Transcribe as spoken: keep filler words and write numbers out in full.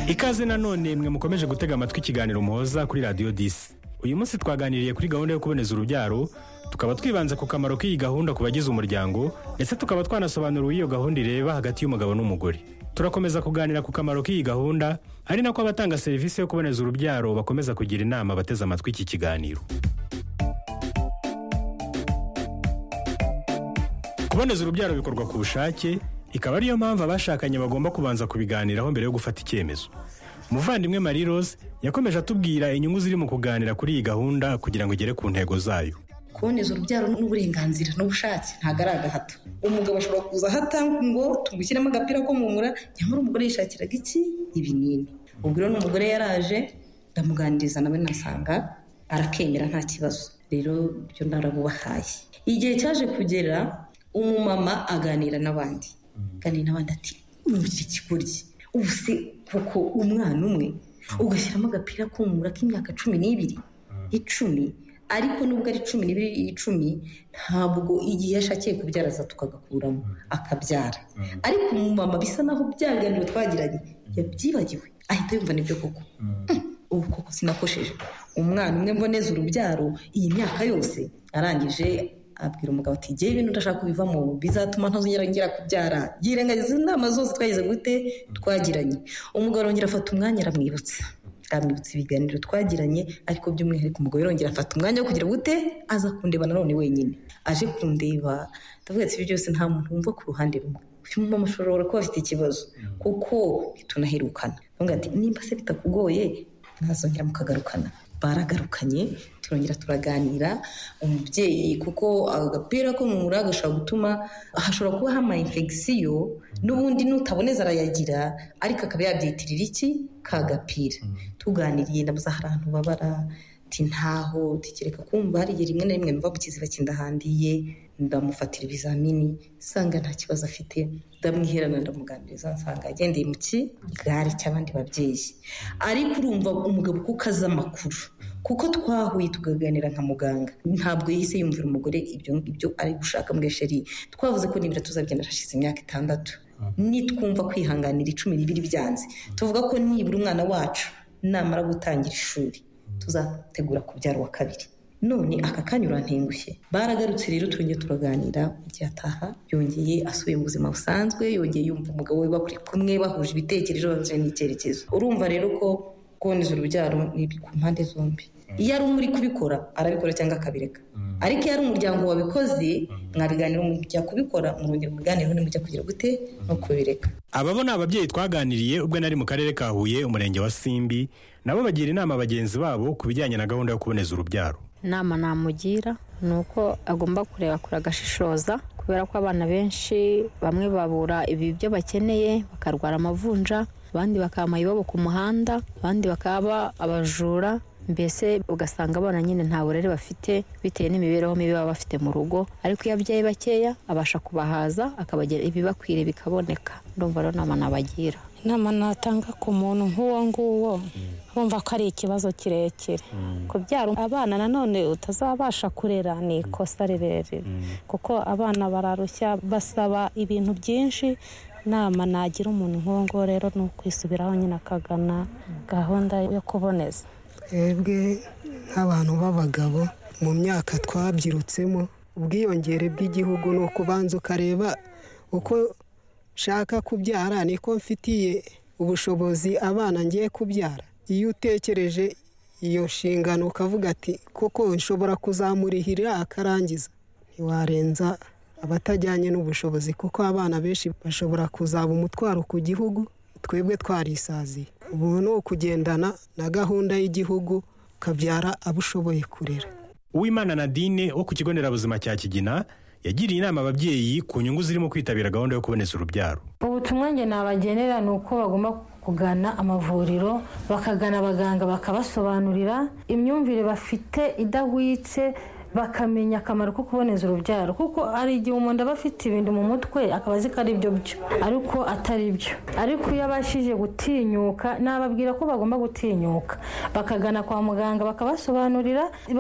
Ikaze nanone mwe mukomeje gutega amatwi ikiganiro Muhoza kuri Radio disi. Uyu munsi twaganiriye kuri gahunda yo kuboneza urubyaro, tukaba twibanze ku kamaro k'iyi gahunda ku bagize umuryango, ndetse tukaba twanasobanura iyo gahunda ireba hagati y'umugabo n'umugore. Turakomeza kuganira ku kamaro k'iyi gahunda, ari nako abatanga serivisi yo kuboneza urubyaro bakomeza kugira inama abateze amatwi iki kiganiro. Kuboneza urubyaro bikorwa ku bushake, ikaba ariyo mpamvu abashakanye bagomba kubanza kubiganiraho mbere yo gufata icyemezo. Muvandimwe Marie Rose yakomeje atubwira inyungu ziri mu kuganira kuri iyi gahunda kugira ngo igere ku ntego zayo. Kuboneza urubyaro n'uburenganzira n'ubushake ntago ari agahato. Umugabo ashobora kuza ahata ngo tumushyiremo agapira ko mumura, cyangwa umugore yishakiraga iki ibinini. Ubwo rero n'umugore yaraje ndamuganiriza nawe nasanga arakemera nta kibazo. Rero byo ndarabubahaye. Igihe cyaje kugera umumama aganira n'abandi. Ganira n'abandi ati umubiri kiburye. Ubu se kuko umwana umwe ugashyiramo agapira ko mumura k'imyaka cumi n'ibiri icumi, ariko nubwo ari cumi n'ibiri icumi ntabwo igihe yashakiye kubyara za tukagakuramo akabyara. Ariko umumama bisa naho byaganiro twagiranye yabyibagiwe, ahita yumva nibyo koko. Ubu koko sinakosheje umwana umwe mboneza urubyaro iyi myaka yose. Arangije abwira umugabo ati giye ibintu ndashaka kubivamo bizatuma ntazongera ngira kubyara. Yirengagiza inama zose twagize gute twagiranye. Umugabo arongera afata umwanya aramwibutsa amwibutsa ibiganiro twagiranye, ariko by'umwihariko umugabo yarongera afata umwanya wo kugira gute aza kundeba nanone wenyine. Aje kundeba ndavuga ati byose nta muntu wumva ku ruhande rumwe. Uyu mama ashobora kuba afite ikibazo kuko tunaherukana. Ngo ati nimba se bitakugoye ntazongera mukagarukana. Baragarukanye turongera turaganira. Umubyeyi kuko agapira ko mu muraga gashobora gutuma hashobora kuba hama infection n'ubundi nutaboneza arayagira, ariko akaba yabyitirira iki kagapira. Tuganiriye ndabuza hari ahantu babara ati ntaho tikireka kumva hari rimwe na rimwe mva bukiziba kindahandiye. Ndamufatira ibizamini sanga nta kibazo afite, ndamwiherana ndamuganiriza nsanga agendeye mu kigare cy'abandi babyeyi. Ariko urumva umugabo kuko azi amakuru, kuko twahuye tugaganira nka muganga, ntabwo yahise yumvira umugore ibyo ibyo ari gushaka muri sheri. Twavuze ko nibira tuzabyenda hashize imyaka itandatu, nitwumva kwihanganira icumi n'ibiri byanze, tuvuga ko nibura umwana wacu namara gutangira ishuri tuzategura kubyara wa kabiri. None aka kanyura ntengushye. Baragarutse rero turongeye turaganira, igihe ataha yongeye asubiye mu buzima busanzwe, yongeye yumva umugabo we bakuri kumwe bahuje ibitekerezo bahuje n'icyerekezo. Urumva rero ko kuboneza urubyaro ni ku mpande zombi. Iyo ari umuri kubikora arabikora cyangwa akabireka, ariko iyo ari umuryango wabikoze mwabiganira mujya kubikora murongera muganira none mujya kugira gute no kubireka. Aba ni ababyeyi twaganiriye ubwo nari mu karere ka Huye umurenge wa Simbi, nabo bagira inama bagenzi babo ku bijyanye na gahunda yo kuboneza urubyaro. Nama namugira nuko agomba kureba kuri agashishoza, kubera ko abana benshi bamwe babura ibi byo bakeneye, bakarwara amavunja, abandi bakama iwabo ku muhanda, abandi bakaba abajura. Mbese ugasanga abana nyine nta burere bafite bitewe n'imibereho mibi baba bafite mu rugo, ariko iyo abyaye bakeya abasha kubahaza akabagira ibibakwiriye bikaboneka. Ndumva rero nama nabagira. Inama natanga ku muntu nk'uwo nguwo bumva ko ari ikibazo kirekire. Kubyara abana nanone utazabasha kurera ni ikosa rirerire, kuko abana bararushya basaba ibintu byinshi. Nama nagira umuntu nk'uwo nguwo rero ni ukwisubiraho nyine akagana gahunda yo kuboneza. Twebwe nk'abantu b'abagabo mu myaka twabyirutsemo, ubwiyongere bw'igihugu ni ukubanza ukareba uko shaka kubyara niko mfitiye ubushobozi abana ngiye kubyara. Iyo utekereje iyo nshingano ukavuga ati koko nshobora kuzamurihira akarangiza, ntiwarenza abatajyanye n'ubushobozi, kuko abana benshi bashobora kuzaba umutwaro ku gihugu. Twebwe twarisaziye. Ubu ni ukugendana na gahunda y'igihugu ukabyara abushoboye kurera. Uwimana Nadine wo ku kigo nderabuzima cya Kigina yagiriye inama ababyeyi ku nyungu zirimo kwitabira gahunda yo kuboneza urubyaro. Ubutumwa nge nabagenera ni uko bagomba kugana amavuriro, bakagana abaganga bakabasobanurira imyumvire bafite idahwitse, bakamenya akamaro ko kuboneza urubyaro, kuko ari igihe umuntu aba afite ibintu mu mutwe akaba azi ko ari byo byo ariko atari byo. Ariko iyo abashije gutinyuka, nababwira ko bagomba gutinyuka bakagana kwa muganga bakabasobanurira.